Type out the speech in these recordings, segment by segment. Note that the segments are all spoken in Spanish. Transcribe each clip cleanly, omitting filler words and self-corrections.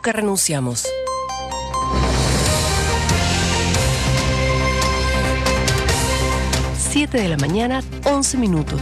nunca renunciamos. 7 de la mañana, 11 minutos.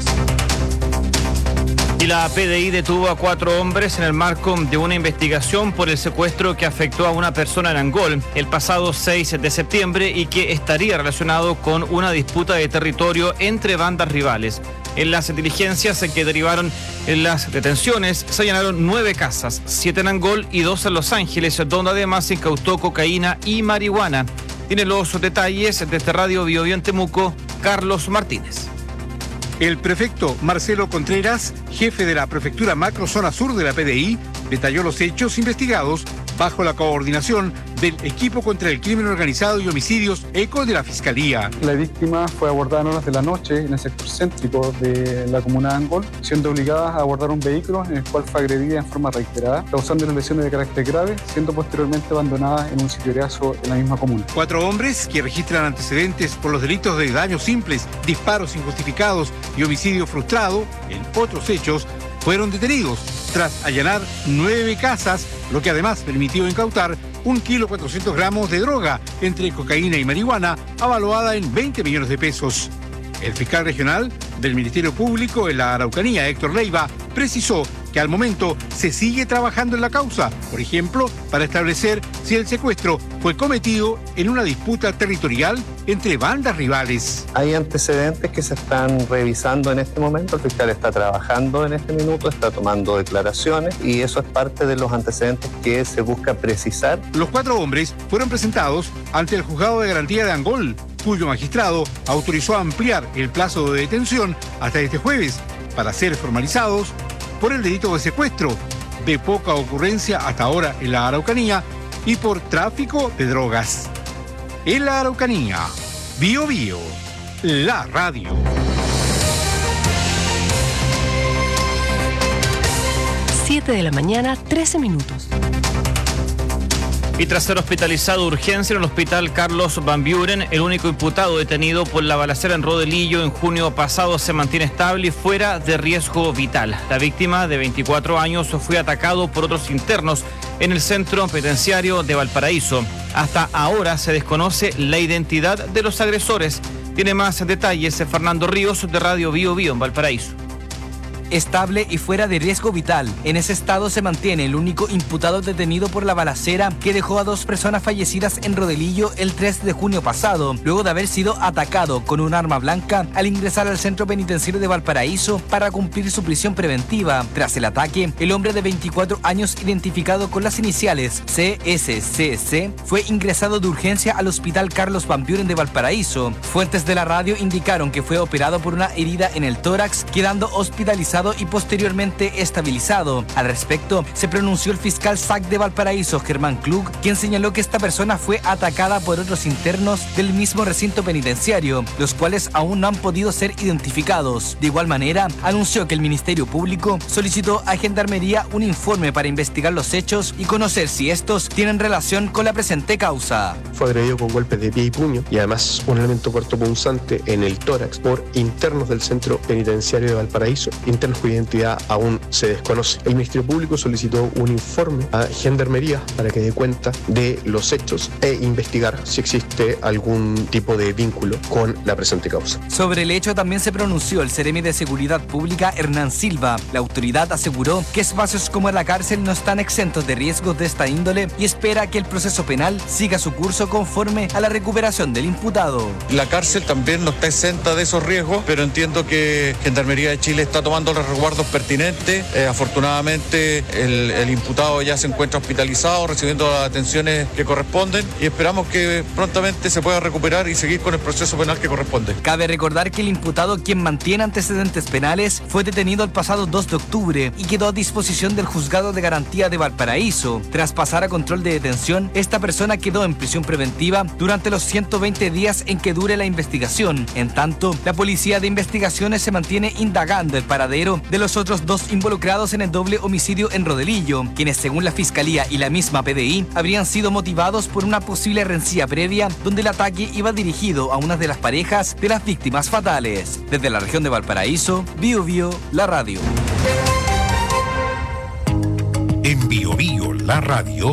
Y la PDI detuvo a 4 hombres en el marco de una investigación por el secuestro que afectó a una persona en Angol el pasado 6 de septiembre y que estaría relacionado con una disputa de territorio entre bandas rivales. En las diligencias que derivaron en las detenciones se allanaron 9 casas, 7 en Angol y 2 en Los Ángeles, donde además se incautó cocaína y marihuana. Tiene los detalles desde Radio Bio Bio en Temuco, Carlos Martínez. El prefecto Marcelo Contreras, jefe de la Prefectura Macro Zona Sur de la PDI, detalló los hechos investigados bajo la coordinación del Equipo contra el Crimen Organizado y Homicidios ECO de la Fiscalía. La víctima fue abordada en horas de la noche en el sector céntrico de la comuna de Angol, siendo obligada a abordar un vehículo en el cual fue agredida en forma reiterada, causando lesiones de carácter grave, siendo posteriormente abandonada en un sicariazo en la misma comuna. 4 hombres que registran antecedentes por los delitos de daños simples, disparos injustificados y homicidio frustrado, en otros hechos, fueron detenidos tras allanar 9 casas, lo que además permitió incautar 1,4 kg de droga, entre cocaína y marihuana, avaluada en 20 millones de pesos. El fiscal regional del Ministerio Público en la Araucanía, Héctor Leiva, precisó que al momento se sigue trabajando en la causa, por ejemplo, para establecer si el secuestro fue cometido en una disputa territorial entre bandas rivales. Hay antecedentes que se están revisando en este momento, el fiscal está trabajando en este minuto, está tomando declaraciones y eso es parte de los antecedentes que se busca precisar. Los 4 hombres fueron presentados ante el Juzgado de Garantía de Angol, cuyo magistrado autorizó ampliar el plazo de detención hasta este jueves para ser formalizados por el delito de secuestro, de poca ocurrencia hasta ahora en la Araucanía, y por tráfico de drogas. En la Araucanía, Bio Bio, la radio. Siete de la mañana, 13 minutos. Y tras ser hospitalizado de urgencia en el hospital Carlos Van Buren, el único imputado detenido por la balacera en Rodelillo en junio pasado se mantiene estable y fuera de riesgo vital. La víctima, de 24 años, fue atacado por otros internos en el centro penitenciario de Valparaíso. Hasta ahora se desconoce la identidad de los agresores. Tiene más detalles Fernando Ríos de Radio Bio Bio en Valparaíso. Estable y fuera de riesgo vital. En ese estado se mantiene el único imputado detenido por la balacera que dejó a 2 personas fallecidas en Rodelillo el 3 de junio pasado, luego de haber sido atacado con un arma blanca al ingresar al centro penitenciario de Valparaíso para cumplir su prisión preventiva. Tras el ataque, el hombre de 24 años, identificado con las iniciales CSCC, fue ingresado de urgencia al hospital Carlos Van Buren de Valparaíso. Fuentes de la radio indicaron que fue operado por una herida en el tórax, quedando hospitalizado y posteriormente estabilizado. Al respecto, se pronunció el fiscal SAC de Valparaíso, Germán Klug, quien señaló que esta persona fue atacada por otros internos del mismo recinto penitenciario, los cuales aún no han podido ser identificados. De igual manera, anunció que el Ministerio Público solicitó a Gendarmería un informe para investigar los hechos y conocer si estos tienen relación con la presente causa. Fue agredido con golpes de pie y puño y además un elemento cortopunzante en el tórax por internos del centro penitenciario de Valparaíso, internos cuya identidad aún se desconoce. El Ministerio Público solicitó un informe a Gendarmería para que dé cuenta de los hechos e investigar si existe algún tipo de vínculo con la presente causa. Sobre el hecho también se pronunció el Seremi de Seguridad Pública, Hernán Silva. La autoridad aseguró que espacios como la cárcel no están exentos de riesgos de esta índole y espera que el proceso penal siga su curso conforme a la recuperación del imputado. La cárcel también no está exenta de esos riesgos, pero entiendo que Gendarmería de Chile está tomando los resguardos pertinentes. Afortunadamente el imputado ya se encuentra hospitalizado, recibiendo las atenciones que corresponden y esperamos que prontamente se pueda recuperar y seguir con el proceso penal que corresponde. Cabe recordar que el imputado, quien mantiene antecedentes penales, fue detenido el pasado 2 de octubre y quedó a disposición del Juzgado de Garantía de Valparaíso. Tras pasar a control de detención, esta persona quedó en prisión preventiva durante los 120 días en que dure la investigación. En tanto, la Policía de Investigaciones se mantiene indagando el paradero de los otros 2 involucrados en el doble homicidio en Rodelillo, quienes según la Fiscalía y la misma PDI habrían sido motivados por una posible rencilla previa donde el ataque iba dirigido a una de las parejas de las víctimas fatales. Desde la región de Valparaíso, Bio Bio, la radio. En Bio Bio, la radio.